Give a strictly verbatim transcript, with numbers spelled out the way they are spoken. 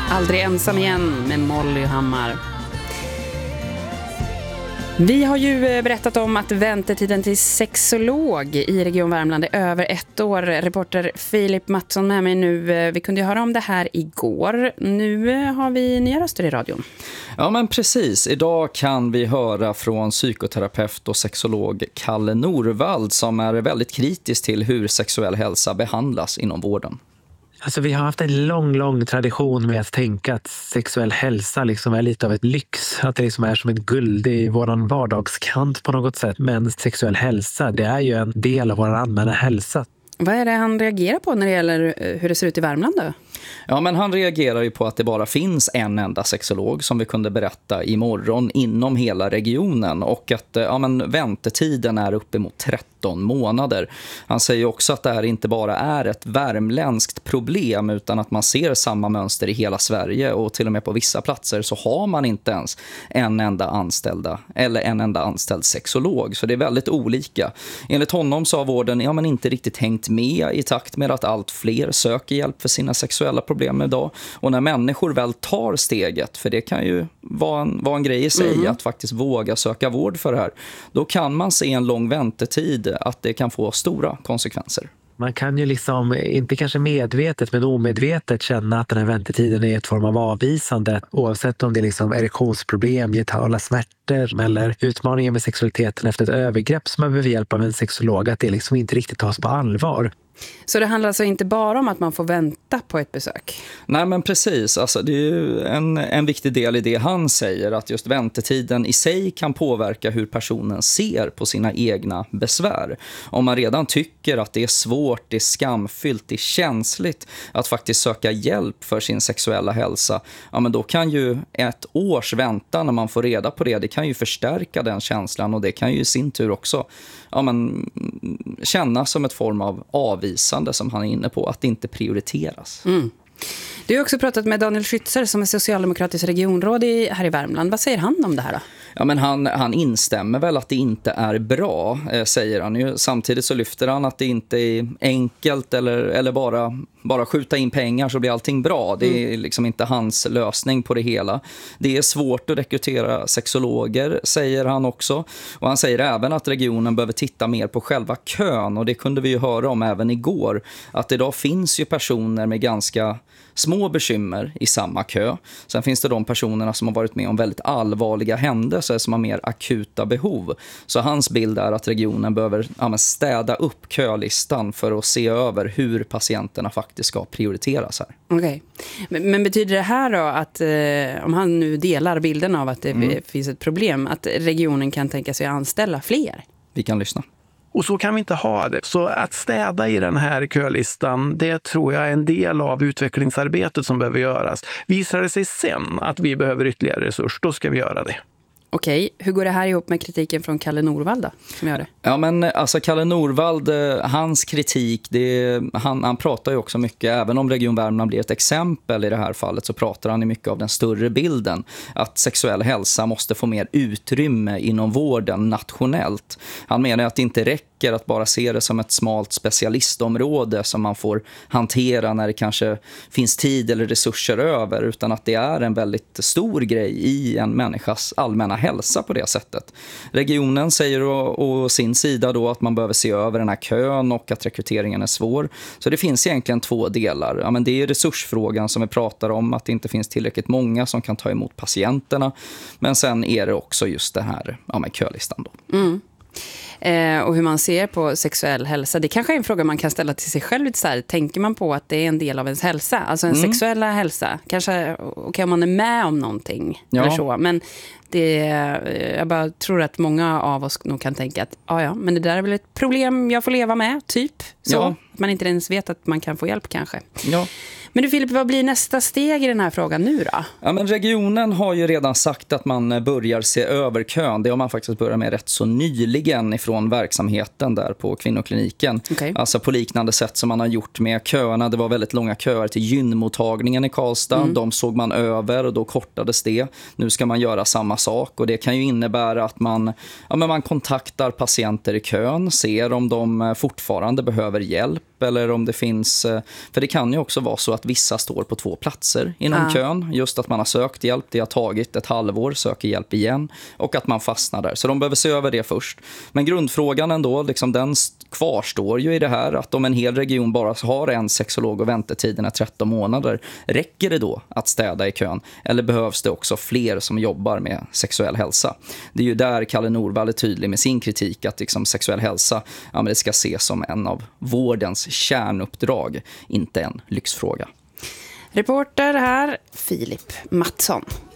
Aldrig ensam igen med Molly Hammar. Vi har ju berättat om att väntetiden till sexolog i Region Värmland är över ett år. Reporter Filip Mattsson med mig nu. Vi kunde ju höra om det här igår. Nu har vi nya röster i radion. Ja, men precis. Idag kan vi höra från psykoterapeut och sexolog Kalle Norvald som är väldigt kritisk till hur sexuell hälsa behandlas inom vården. Alltså vi har haft en lång, lång tradition med att tänka att sexuell hälsa liksom är lite av ett lyx. Att det liksom är som ett guld i våran vardagskant på något sätt. Men sexuell hälsa, det är ju en del av vår allmänna hälsa. Vad är det han reagerar på när det gäller hur det ser ut i Värmland då? Ja, men han reagerar ju på att det bara finns en enda sexolog som vi kunde berätta imorgon inom hela regionen och att ja, men väntetiden är uppemot tretton månader. Han säger också att det här inte bara är ett värmländskt problem utan att man ser samma mönster i hela Sverige och till och med på vissa platser så har man inte ens en enda anställda eller en enda anställd sexolog. Så det är väldigt olika. Enligt honom så har vården ja, men inte riktigt hängt med i takt med att allt fler söker hjälp för sina sexuella problem idag. Och när människor väl tar steget, för det kan ju vara en, vara en grej i sig mm. att faktiskt våga söka vård för det här, då kan man se en lång väntetid att det kan få stora konsekvenser. Man kan ju liksom, inte kanske medvetet men omedvetet känna att den här väntetiden är ett form av avvisande. Oavsett om det är liksom erektionsproblem, getala smärtor eller utmaningar med sexualiteten efter ett övergrepp som man behöver hjälp av en sexolog, att det liksom inte riktigt tas på allvar. Så det handlar alltså inte bara om att man får vänta på ett besök? Nej, men precis. Alltså, det är ju en, en viktig del i det han säger, att just väntetiden i sig kan påverka hur personen ser på sina egna besvär. Om man redan tycker att det är svårt, det är skamfyllt, det är känsligt att faktiskt söka hjälp för sin sexuella hälsa, ja, men då kan ju ett års väntan när man får reda på det, det kan ju förstärka den känslan och det kan ju i sin tur också ja, men, kännas som ett form av avvisande som han är inne på, att det inte prioriteras. Mm. Du har också pratat med Daniel Schützer som är socialdemokratisk regionråd i, här i Värmland. Vad säger han om det här då? Ja, men han, han instämmer väl att det inte är bra, eh, säger han ju. Samtidigt så lyfter han att det inte är enkelt eller, eller bara, bara skjuta in pengar så blir allting bra. Det är liksom inte hans lösning på det hela. Det är svårt att rekrytera sexologer, säger han också. Och han säger även att regionen behöver titta mer på själva kön. Och det kunde vi ju höra om även igår. Att idag finns ju personer med ganska små bekymmer i samma kö. Sen finns det de personerna som har varit med om väldigt allvarliga händelser som har mer akuta behov. Så hans bild är att regionen behöver ja, städa upp kölistan för att se över hur patienterna faktiskt ska prioriteras här. Okej. Okay. Men, men betyder det här då att eh, om han nu delar bilden av att det mm. finns ett problem, att regionen kan tänka sig att anställa fler? Vi kan lyssna. Och så kan vi inte ha det. Så att städa i den här kölistan, det tror jag är en del av utvecklingsarbetet som behöver göras. Visar det sig sen att vi behöver ytterligare resurs, då ska vi göra det. Okej, hur går det här ihop med kritiken från Kalle Norvald då, som gör det? Ja, men alltså Kalle Norvald, hans kritik, det, han, han pratar ju också mycket, även om Region Värmland blir ett exempel i det här fallet, så pratar han i mycket av den större bilden, att sexuell hälsa måste få mer utrymme inom vården nationellt. Han menar att det inte räcker att bara se det som ett smalt specialistområde som man får hantera när det kanske finns tid eller resurser över, utan att det är en väldigt stor grej i en människas allmänna hälsa på det sättet. Regionen säger å, å sin sida då att man behöver se över den här kön och att rekryteringen är svår. Så det finns egentligen två delar. Ja, men det är resursfrågan som vi pratar om, att det inte finns tillräckligt många som kan ta emot patienterna. Men sen är det också just det här ja, med kölistan då. Mm. Eh, och hur man ser på sexuell hälsa, det kanske är en fråga man kan ställa till sig själv lite så här. Tänker man på att det är en del av ens hälsa, alltså en mm. sexuella hälsa, kanske okay, om man är med om någonting ja. eller så, men det, jag bara tror att många av oss nog kan tänka att ja, ja, men det där är väl ett problem jag får leva med, typ så, ja. Att man inte ens vet att man kan få hjälp kanske. Ja. Men du Filip, vad blir nästa steg i den här frågan nu då? Ja, men regionen har ju redan sagt att man börjar se över kön. Det har man faktiskt börjat med rätt så nyligen ifrån verksamheten där på kvinnokliniken. Okay. Alltså på liknande sätt som man har gjort med köerna. Det var väldigt långa köer till gynmottagningen i Karlstad. Mm. De såg man över och då kortades det. Nu ska man göra samma sak och det kan ju innebära att man, ja, men man kontaktar patienter i kön, ser om de fortfarande behöver hjälp eller om det finns, för det kan ju också vara så att vissa står på två platser inom Ja. kön. Just att man har sökt hjälp, det har tagit ett halvår, söker hjälp igen och att man fastnar där. Så de behöver se över det först. Men grundfrågan ändå, liksom, den kvarstår ju i det här att om en hel region bara har en sexolog och väntetiden är tretton månader, räcker det då att städa i kön eller behövs det också fler som jobbar med sexuell hälsa? Det är ju där Kalle Norvall är tydlig med sin kritik att liksom, sexuell hälsa, ja, men det ska ses som en av vårdens kärnuppdrag, inte en lyxfråga. Reporter här, Filip Mattsson.